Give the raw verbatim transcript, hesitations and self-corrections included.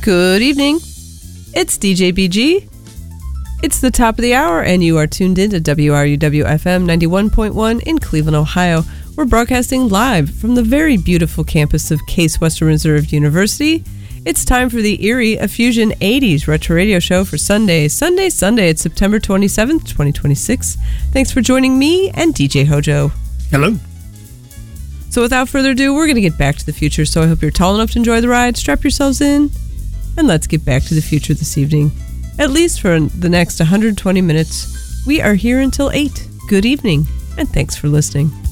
Good evening. It's D J B G. It's the top of the hour, and you are tuned in to W R U W F M ninety-one point one in Cleveland, Ohio. We're broadcasting live from the very beautiful campus of Case Western Reserve University. It's time for the Erie Effusion eighties Retro Radio Show for Sunday, Sunday, Sunday. It's September twenty-seventh, twenty twenty-six. Thanks for joining me and D J Hojo. Hello. So without further ado, we're going to get back to the future, so I hope you're tall enough to enjoy the ride. Strap yourselves in, and let's get back to the future this evening. At least for the next one hundred twenty minutes. We are here until eight. Good evening, and thanks for listening.